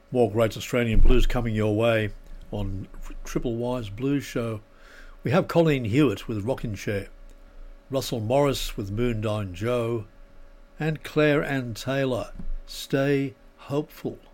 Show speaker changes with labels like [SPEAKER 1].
[SPEAKER 1] More great Australian blues coming your way on Triple Y's Blues Show. We have Colleen Hewitt with Rockin' Chair, Russell Morris with Moondyne Joe, and Claire Ann Taylor, Stay Hopeful.